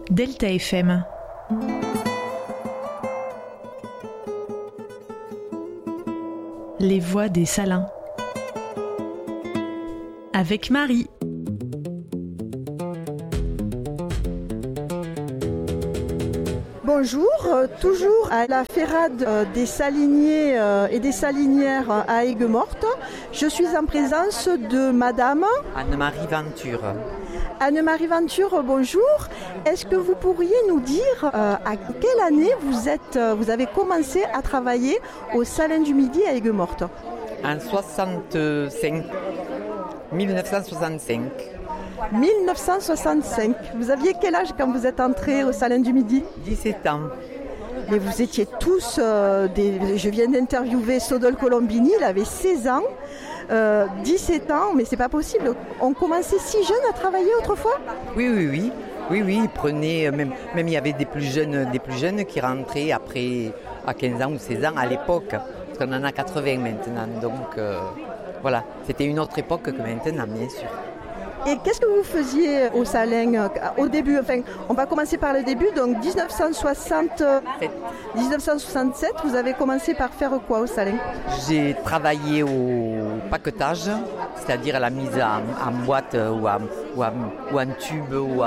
Delta FM. Les voix des Salins. Avec Marie. Bonjour, toujours à la Ferrade des Saliniers et des Salinières à Aigues-Mortes. Je suis en présence de Madame Anne-Marie Venture. Anne-Marie Venture, bonjour. Est-ce que vous pourriez nous dire à quelle année vous avez commencé à travailler au Salin du Midi à Aigues-Mortes ? En 1965. 1965. Vous aviez quel âge quand vous êtes entré au Salin du Midi ? 17 ans. Mais vous étiez tous Je viens d'interviewer Sodol Colombini, il avait 16 ans. 17 ans, mais c'est pas possible. On commençait si jeune à travailler autrefois ? Oui, ils prenaient, même il y avait des plus jeunes qui rentraient après à 15 ans ou 16 ans à l'époque, parce qu'on en a 80 maintenant, donc voilà, c'était une autre époque que maintenant, bien sûr. Et qu'est-ce que vous faisiez au Salin au début ? Enfin, on va commencer par le début, donc 1967, vous avez commencé par faire quoi au Salin ? J'ai travaillé au paquetage, c'est-à-dire à la mise en boîte ou en tube ou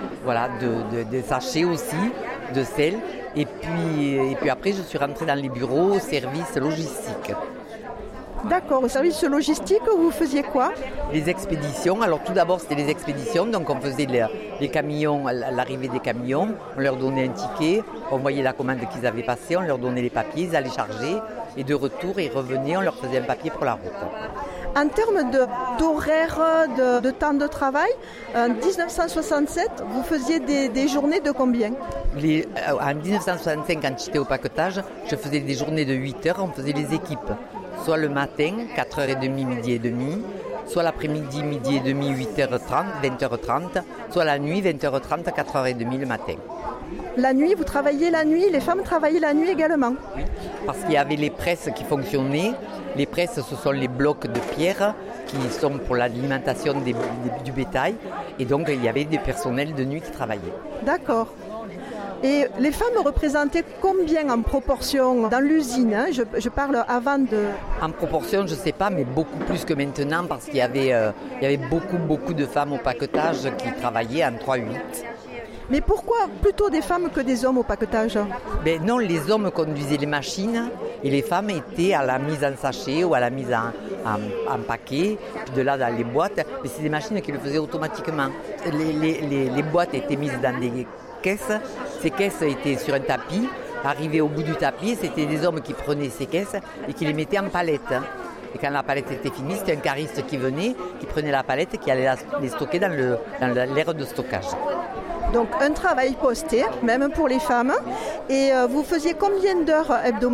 de sachets aussi, de sel. Et puis après, je suis rentrée dans les bureaux, service logistique. D'accord, au service logistique, vous faisiez quoi ? Les expéditions. Alors tout d'abord, c'était les expéditions. Donc on faisait les camions, l'arrivée des camions. On leur donnait un ticket, on voyait la commande qu'ils avaient passée, on leur donnait les papiers, ils allaient charger. Et de retour, ils revenaient, on leur faisait un papier pour la route. En termes d'horaire, de temps de travail, en 1967, vous faisiez des journées de combien ? En 1965, quand j'étais au paquetage, je faisais des journées de 8 heures, on faisait les équipes. Soit le matin, 4h30, midi et demi, soit l'après-midi, midi et demi, 8h30, 20h30, soit la nuit, 20h30, 4h30 le matin. La nuit, vous travailliez la nuit, les femmes travaillaient la nuit également ? Oui, parce qu'il y avait les presses qui fonctionnaient. Les presses, ce sont les blocs de pierre qui sont pour l'alimentation du bétail. Et donc, il y avait des personnels de nuit qui travaillaient. D'accord. Et les femmes représentaient combien en proportion dans l'usine ? Je parle avant de... En proportion, je ne sais pas, mais beaucoup plus que maintenant parce qu'il y avait beaucoup de femmes au paquetage qui travaillaient en 3-8. Mais pourquoi plutôt des femmes que des hommes au paquetage ? Non, les hommes conduisaient les machines et les femmes étaient à la mise en sachet ou à la mise en paquet, puis de là dans les boîtes. Mais c'est des machines qui le faisaient automatiquement. Les boîtes étaient mises dans des caisses. Ces caisses étaient sur un tapis. Arrivées au bout du tapis, c'était des hommes qui prenaient ces caisses et qui les mettaient en palette. Et quand la palette était finie, c'était un cariste qui venait, qui prenait la palette et qui allait les stocker dans l'aire de stockage. Donc un travail posté, même pour les femmes. Et vous faisiez combien d'heures hebdomadaires ?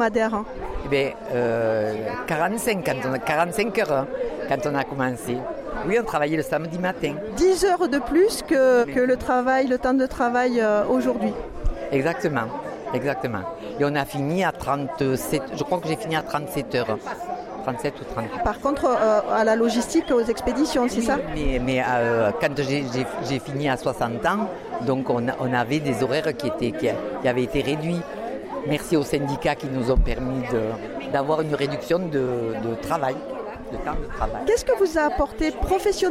45 heures quand on a commencé. Oui, on travaillait le samedi matin. 10 heures de plus que le temps de travail aujourd'hui. Exactement. Et on a fini à 37, je crois que j'ai fini à 37 heures. 37 ou 30. Par contre, à la logistique, aux expéditions, c'est ça ? Mais quand j'ai fini à 60 ans, donc on avait des horaires qui avaient été réduits. Merci aux syndicats qui nous ont permis d'avoir une réduction de travail. De temps de travail. Qu'est-ce que vous a apporté professionnellement ?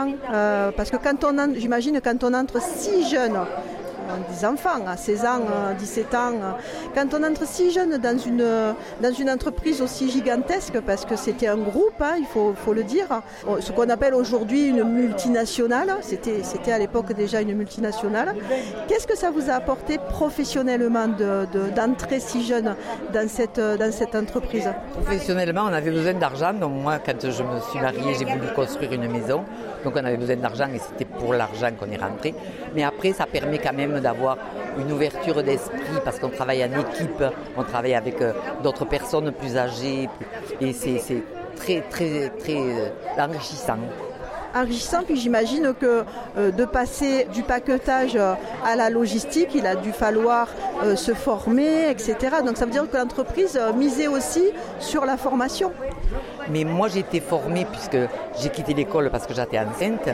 Parce que j'imagine quand on entre si jeune, des enfants à 16 ans, 17 ans, quand on entre si jeune dans une entreprise aussi gigantesque, parce que c'était un groupe, il faut le dire, ce qu'on appelle aujourd'hui une multinationale, c'était à l'époque déjà une multinationale. Qu'est-ce que ça vous a apporté professionnellement d'entrer si jeune dans cette entreprise ? Professionnellement, on avait besoin d'argent. Donc moi, quand je me suis mariée, j'ai voulu construire une maison. Donc on avait besoin d'argent et c'était pour l'argent qu'on est rentré. Mais après, ça permet quand même d'avoir une ouverture d'esprit parce qu'on travaille en équipe, on travaille avec d'autres personnes plus âgées et c'est très, très, très enrichissant. Puis j'imagine que de passer du paquetage à la logistique, il a dû falloir se former, etc. Donc ça veut dire que l'entreprise misait aussi sur la formation. Mais moi j'ai été formée puisque j'ai quitté l'école parce que j'étais enceinte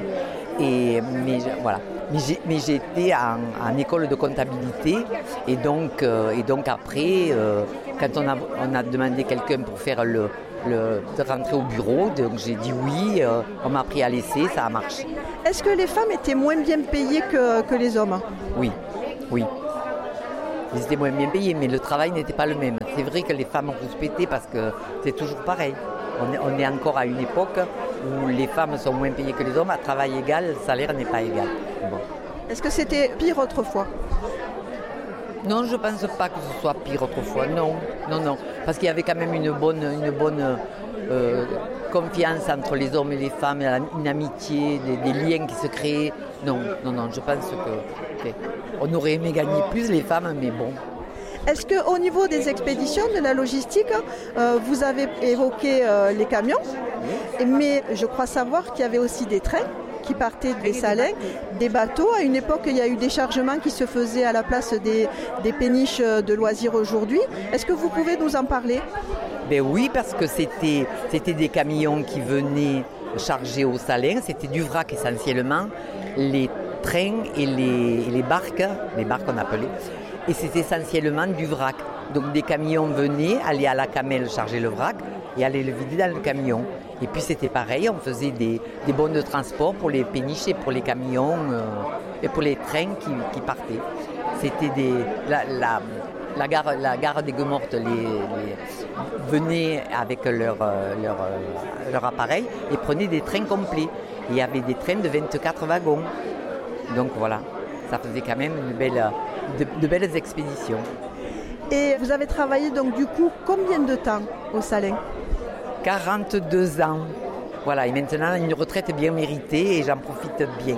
Mais j'étais en école de comptabilité et donc après, quand on a demandé quelqu'un pour faire de rentrer au bureau, donc j'ai dit oui, on m'a pris à l'essai, ça a marché. Est-ce que les femmes étaient moins bien payées que les hommes ? Oui. Ils étaient moins bien payés, mais le travail n'était pas le même. C'est vrai que les femmes ont rouspété parce que c'est toujours pareil. On est encore à une époque où les femmes sont moins payées que les hommes. À travail égal, le salaire n'est pas égal. Bon. Est-ce que c'était pire autrefois ? Non, je ne pense pas que ce soit pire autrefois. Non. Parce qu'il y avait quand même une bonne confiance entre les hommes et les femmes, une amitié, des liens qui se créaient. Non, je pense qu'on aurait aimé gagner plus les femmes, mais bon. Est-ce qu'au niveau des expéditions, de la logistique, vous avez évoqué les camions, mais je crois savoir qu'il y avait aussi des trains qui partaient des Salins, des bateaux. À une époque, il y a eu des chargements qui se faisaient à la place des péniches de loisirs aujourd'hui. Est-ce que vous pouvez nous en parler ? Ben oui, parce que c'était des camions qui venaient charger au Salin, c'était du vrac essentiellement, les trains et les barques on appelait, et c'était essentiellement du vrac. Donc des camions venaient, allaient à la camelle charger le vrac et allaient le vider dans le camion. Et puis c'était pareil, on faisait des bons de transport pour les péniches et pour les camions et pour les trains qui partaient. C'était la gare des Gueux-Mortes venait avec leur appareil et prenait des trains complets. Et il y avait des trains de 24 wagons. Donc voilà, ça faisait quand même de belles expéditions. Et vous avez travaillé donc du coup combien de temps au Salin ? 42 ans. Voilà, et maintenant une retraite bien méritée et j'en profite bien.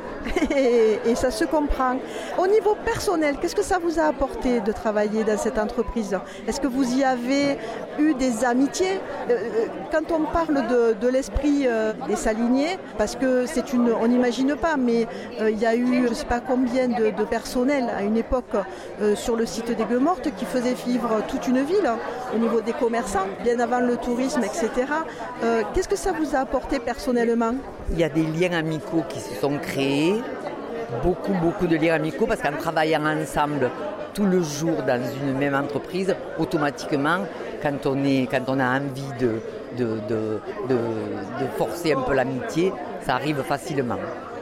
Et ça se comprend. Au niveau personnel, qu'est-ce que ça vous a apporté de travailler dans cette entreprise ? Est-ce que vous y avez eu des amitiés ? Quand on parle de l'esprit des saliniers, parce que on n'imagine pas, mais il y a eu je ne sais pas combien de personnel à une époque sur le site des Gueux-Mortes qui faisait vivre toute une ville au niveau des commerçants, bien avant le tourisme, etc. Qu'est-ce que ça vous a apporté personnellement ? Il y a des liens amicaux qui se sont créés, beaucoup de liens amicaux, parce qu'en travaillant ensemble tout le jour dans une même entreprise, automatiquement, quand on a envie de forcer un peu l'amitié, ça arrive facilement.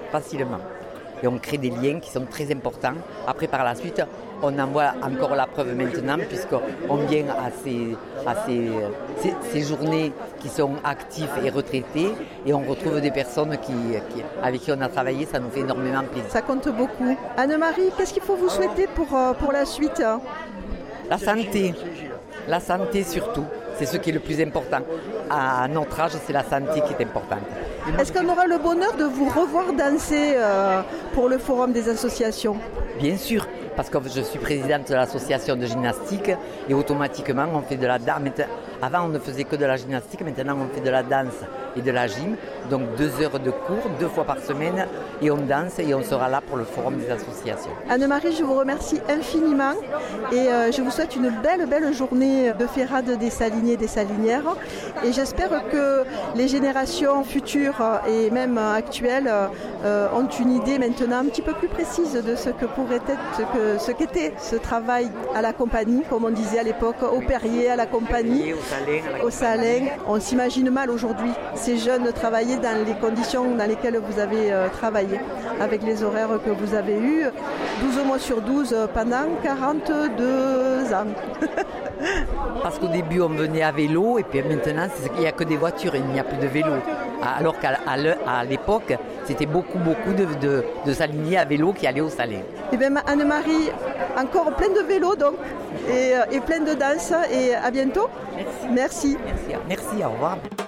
Et on crée des liens qui sont très importants. Après, par la suite, on en voit encore la preuve maintenant, puisqu'on vient à ces journées qui sont actifs et retraités, et on retrouve des personnes avec qui on a travaillé, ça nous fait énormément plaisir. Ça compte beaucoup. Anne-Marie, qu'est-ce qu'il faut vous souhaiter pour la suite ? La santé surtout. C'est ce qui est le plus important. À notre âge, c'est la santé qui est importante. Est-ce qu'on aura le bonheur de vous revoir danser pour le Forum des associations ? Bien sûr, parce que je suis présidente de l'association de gymnastique et automatiquement on fait de la danse. Avant on ne faisait que de la gymnastique, maintenant on fait de la danse et de la gym. Donc 2 heures de cours, 2 fois par semaine, et on danse et on sera là pour le Forum des associations. Anne-Marie, je vous remercie infiniment et je vous souhaite une belle journée de Férade des Saliniers et des Salinières. Et j'espère que les générations futures et même actuelles ont une idée maintenant un petit peu plus précise de ce que pourrait être, ce qu'était ce travail à la compagnie, comme on disait à l'époque, au Perrier, à la compagnie, au Salin. On s'imagine mal aujourd'hui ces jeunes travailler dans les conditions dans lesquelles vous avez travaillé, avec les horaires que vous avez eus, 12 mois sur 12 pendant 42 ans. Parce qu'au début on venait à vélo et puis maintenant il n'y a que des voitures, il n'y a plus de vélo. Alors qu'à l'époque c'était beaucoup de saliniers à vélo qui allaient au Salin. Et bien Anne-Marie, encore plein de vélos donc et plein de danse et à bientôt. Merci, au revoir.